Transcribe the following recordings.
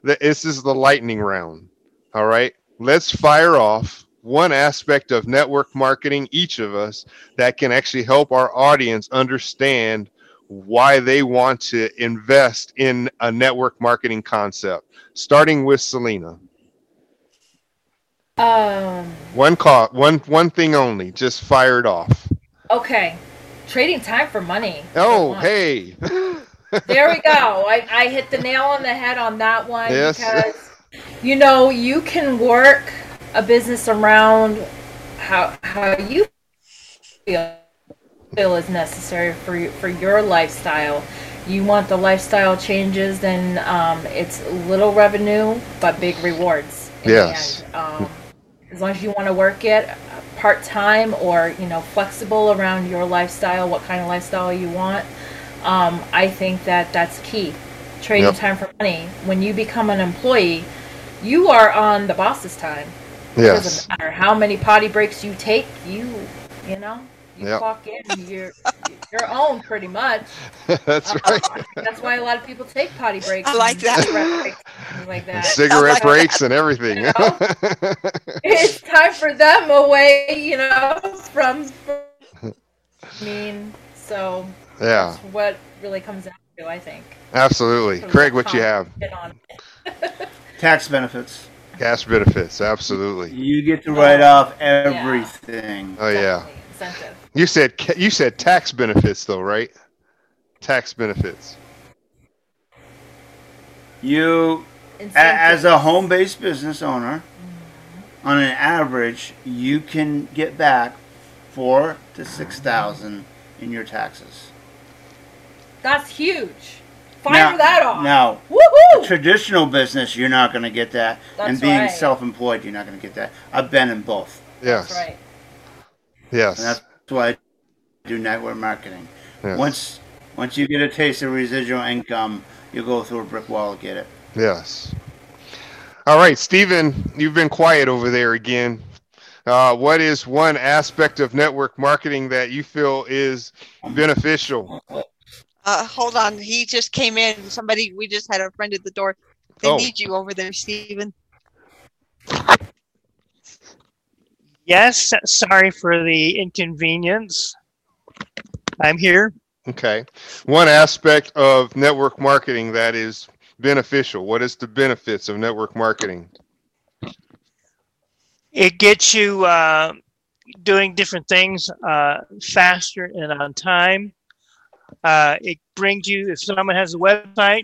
This is the lightning round. All right. Let's fire off one aspect of network marketing, each of us, that can actually help our audience understand why they want to invest in a network marketing concept. Starting with Selena. Um, One thing only. Just fire it off. okay. Trading time for money, for Oh, one. hey. There we go. I hit the nail on the head on that one Yes. because, you can work a business around how you feel is necessary for your lifestyle. You want the lifestyle changes, then it's little revenue but big rewards in the Yes. end. As long as you want to work it part time or flexible around your lifestyle, what kind of lifestyle you want. I think that that's key. Trading Yep. time for money. When you become an employee, you are on the boss's time. Yes. Doesn't matter how many potty breaks you take. You know, you Yep. clock in. You're own pretty much. That's right. That's why a lot of people take potty breaks I like and that. cigarette breaks, things like that. Cigarette like breaks and everything. know, it's time for them away. From so Yeah, that's what really comes down to, I think. absolutely. So Craig, what you have? get on it. Tax benefits. Cash benefits, absolutely. You get to write off Yeah, everything. Oh yeah. definitely incentive. You said tax benefits though, right? Tax benefits. You, as a home-based business owner, on an average, you can get back 4 to 6,000 in your taxes. That's huge. Fire that off. Now, Woohoo! traditional business, you're not going to get that, That's and being right. self-employed, you're not going to get that. I've been in both, Yes. That's right. and Yes. that's why I do network marketing. Yes. Once you get a taste of residual income, you'll go through a brick wall to get it. Yes. All right, Stephen, you've been quiet over there again. What is one aspect of network marketing that you feel is beneficial? Hold on. He just came in. We just had a friend at the door. They Oh. need you over there, Stephen. Yes, sorry for the inconvenience. I'm here. Okay. One aspect of network marketing that is beneficial. What is the benefits of network marketing? It gets you doing different things faster and on time. It brings you, if someone has a website,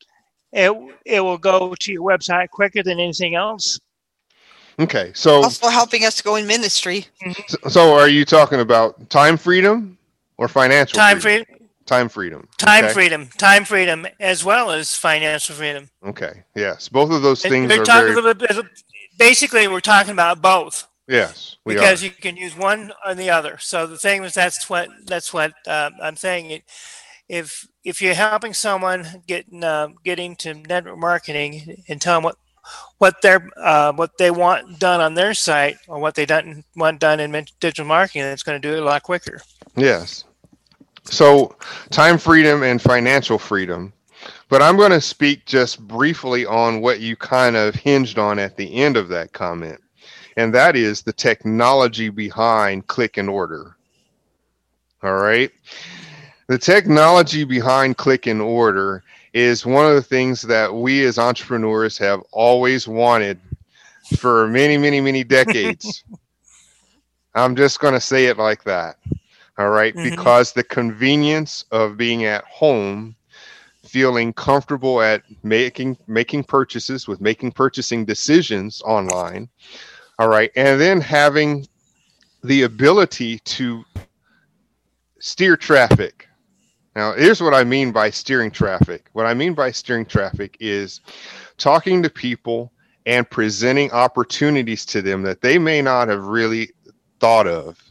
it will go to your website quicker than anything else. Okay. So Also helping us go in ministry. are you talking about time freedom or financial Time freedom? freedom, Time freedom. time freedom, as well as financial freedom. Okay. Yes. Both of those things We're are talking very. basically, we're talking about both. Yes, we Because are. you can use one or the other. So the thing is, that's what I'm saying. If you're helping someone getting to network marketing and tell them what they want done on their site or what they want done in digital marketing, it's going to do it a lot quicker. Yes. So time freedom and financial freedom. But I'm going to speak just briefly on what you kind of hinged on at the end of that comment. And that is the technology behind click and order. All right. The technology behind click and order is one of the things that we as entrepreneurs have always wanted for many, many, many decades. I'm just going to say it like that. All right. Mhm. Because the convenience of being at home, feeling comfortable at making purchases, with making purchasing decisions online. All right. And then having the ability to steer traffic. Now, here's what I mean by steering traffic. What I mean by steering traffic is talking to people and presenting opportunities to them that they may not have really thought of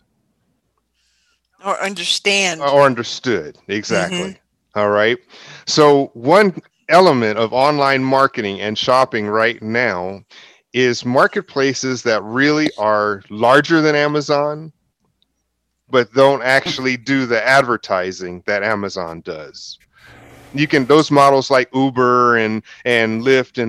Or understand. or understood. Exactly. Mm-hmm. All right. So, one element of online marketing and shopping right now is marketplaces that really are larger than Amazon, but don't actually do the advertising that Amazon does. Those models like Uber and Lyft and